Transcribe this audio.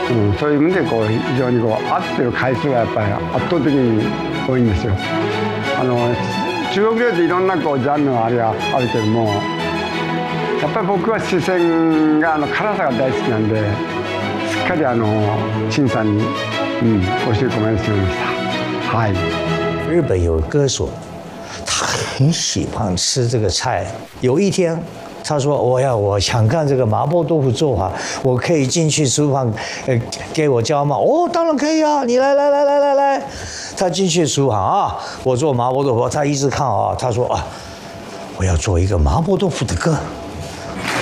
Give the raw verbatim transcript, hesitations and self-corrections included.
うん、そういう意味でこう非常にこう合ってる回数がやっぱり圧倒的に多いんですよ。あの中国料理っていろんなこうジャンルがありゃあるけども、やっぱり僕は四川があの辛さが大好きなんで、すっかりあの陳さんに、うん、教え込まれてしまいました。はい。 日本有歌手，他很喜欢吃这个菜。有一天，他说：“我要我想看这个麻婆豆腐做法，我可以进去厨房，呃，给我教吗？”哦，当然可以啊，你来来来来来来。他进去厨房啊，我做麻婆豆腐，他一直看啊，他说啊，我要做一个麻婆豆腐的歌。